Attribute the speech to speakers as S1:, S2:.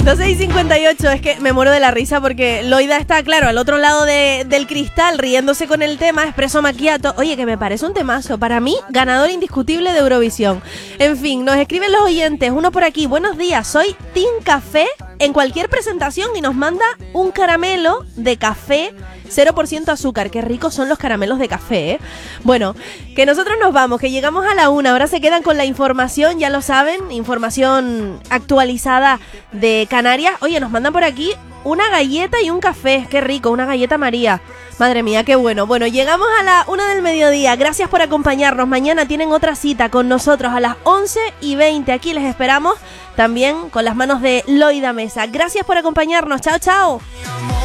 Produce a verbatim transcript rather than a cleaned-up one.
S1: doce y cincuenta y ocho, es que me muero de la risa porque Loida está, claro, al otro lado de, del cristal riéndose con el tema Espresso Macchiato. Oye, que me parece un temazo. Para mí, ganador indiscutible de Eurovisión. En fin, nos escriben los oyentes. Uno por aquí. Buenos días, soy Team Café en cualquier presentación y nos manda un caramelo de café cero por ciento azúcar. Qué ricos son los caramelos de café, ¿eh? Bueno, que nosotros nos vamos, que llegamos a la una. Ahora se quedan con la información, ya lo saben, información actualizada de Canarias. Oye, nos mandan por aquí una galleta y un café. Qué rico, una galleta María. Madre mía, qué bueno. Bueno, llegamos a la una del mediodía. Gracias por acompañarnos. Mañana tienen otra cita con nosotros a las once y veinte. Aquí les esperamos también con las manos de Loida Mesa. Gracias por acompañarnos. Chao, chao.